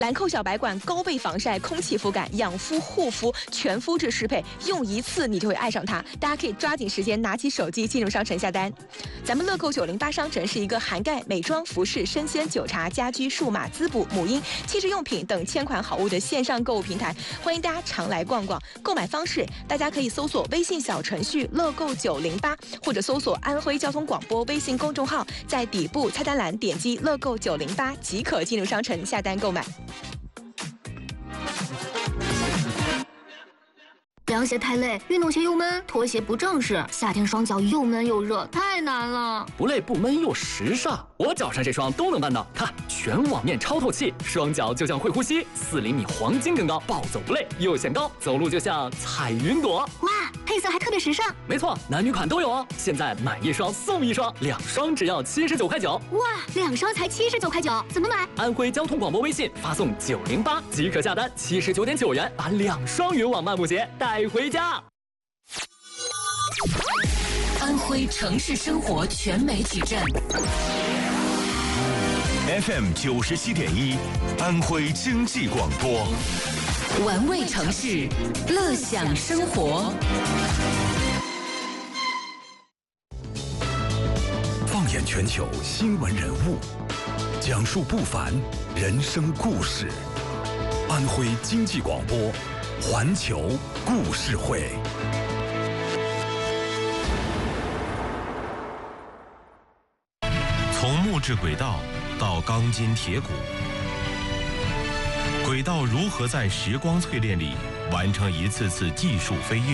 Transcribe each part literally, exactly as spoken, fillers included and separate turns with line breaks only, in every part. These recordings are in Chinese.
兰蔻小白管高倍防晒、空气肤感、养肤护肤全肤质适配，用一次你就会爱上它。大家可以抓紧时间拿起手机进入商城下单。咱们乐购九零八商城是一个涵盖美妆、服饰、生鲜、酒茶、家居、数码、滋补、母婴、气质用品等千款好物的线上购物平台，欢迎大家常来逛逛。购买方式，大家可以搜索微信小程序乐购九零八，或者搜索安徽交通广播微信公众号，在底部菜单栏点击乐购九零八即可进入商城下单购买。
凉鞋太累，运动鞋又闷，拖鞋不正式，夏天双脚又闷又热，太难了。
不累不闷又时尚，我脚上这双都能办到。看，全网面超透气，双脚就像会呼吸，四厘米黄金更高，暴走不累又显高，走路就像踩云朵。
哇，配色还特别时尚。
没错，男女款都有哦。现在买一双送一双，两双只要七十九块九。
哇，两双才七十九块九，怎么买？
安徽交通广播微信发送九零八即可下单，七十九点九元把两双云网漫步鞋带回家。
安徽城市生活全媒体站
F M 九十七点一，安徽经济广播，
玩味城市，乐享生活。
放眼全球新闻人物，讲述不凡人生故事。安徽经济广播，环球故事会。
从木质轨道到钢筋铁骨，轨道如何在时光淬炼里完成一次次技术飞跃？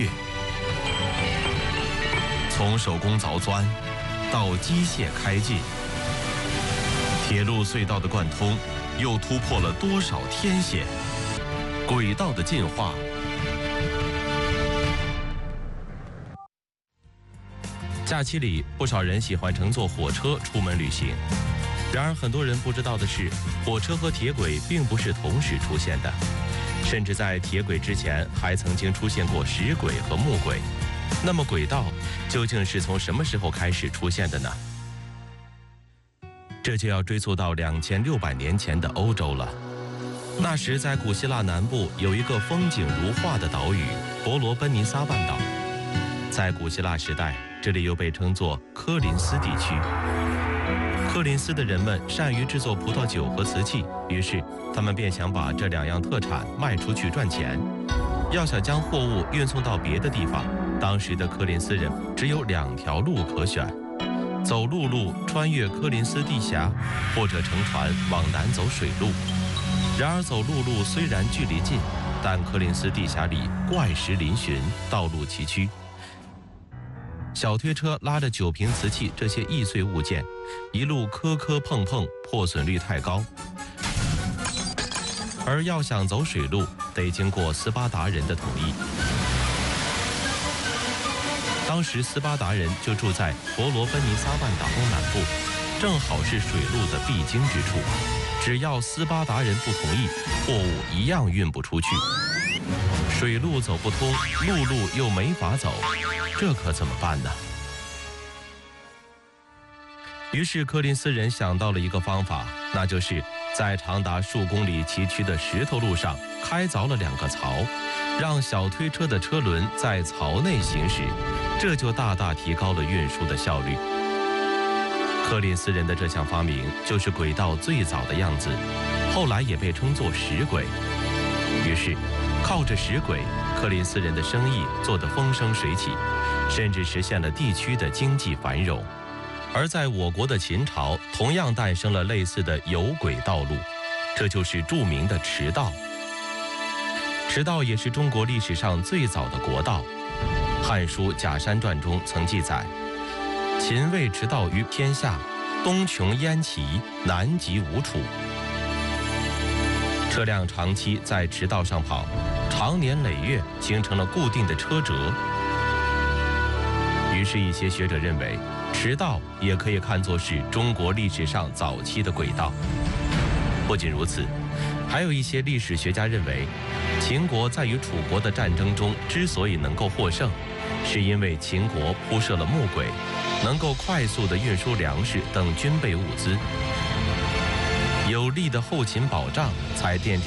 从手工凿钻到机械开进，铁路隧道的贯通又突破了多少天险？轨道的进化。假期里，不少人喜欢乘坐火车出门旅行。然而，很多人不知道的是，火车和铁轨并不是同时出现的，甚至在铁轨之前，还曾经出现过石轨和木轨。那么，轨道究竟是从什么时候开始出现的呢？这就要追溯到两千六百年前的欧洲了。那时，在古希腊南部有一个风景如画的岛屿——伯罗奔尼撒半岛。在古希腊时代，这里又被称作科林斯地区。科林斯的人们善于制作葡萄酒和瓷器，于是他们便想把这两样特产卖出去赚钱。要想将货物运送到别的地方，当时的科林斯人只有两条路可选：走陆路穿越科林斯地峡，或者乘船往南走水路。然而走陆路虽然距离近，但科林斯地峡里怪石嶙峋，道路崎岖。小推车拉着酒瓶、瓷器这些易碎物件，一路磕磕碰碰，破损率太高。而要想走水路，得经过斯巴达人的同意。当时斯巴达人就住在伯罗奔尼撒半岛东南部，正好是水路的必经之处。只要斯巴达人不同意，货物一样运不出去。水路走不通，陆路又没法走，这可怎么办呢？于是柯林斯人想到了一个方法，那就是在长达数公里崎岖的石头路上开凿了两个槽，让小推车的车轮在槽内行驶，这就大大提高了运输的效率。柯林斯人的这项发明就是轨道最早的样子，后来也被称作石轨。于是靠着石轨，柯林斯人的生意做得风生水起，甚至实现了地区的经济繁荣。而在我国的秦朝，同样诞生了类似的有轨道路，这就是著名的驰道。驰道也是中国历史上最早的国道，《汉书·假山传》中曾记载：秦魏驰道于天下，东穷燕齐，南极吴楚。车辆长期在驰道上跑，长年累月形成了固定的车辙。于是，一些学者认为，驰道也可以看作是中国历史上早期的轨道。不仅如此，还有一些历史学家认为，秦国在与楚国的战争中之所以能够获胜，是因为秦国铺设了木轨，能够快速地运输粮食等军备物资。 有力的后勤保障，才奠定